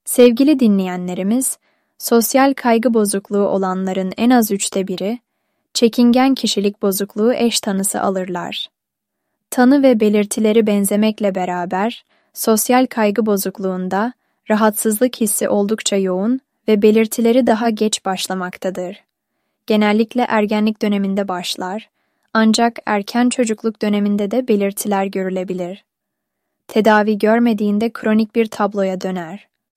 Sevgili dinleyenlerimiz, sosyal kaygı bozukluğu olanların en az 1/3'ü, çekingen kişilik bozukluğu eş tanısı alırlar. Tanı ve belirtileri benzemekle beraber, sosyal kaygı bozukluğunda rahatsızlık hissi oldukça yoğun ve belirtileri daha geç başlamaktadır. Genellikle ergenlik döneminde başlar, ancak erken çocukluk döneminde de belirtiler görülebilir. Tedavi görmediğinde kronik bir tabloya döner.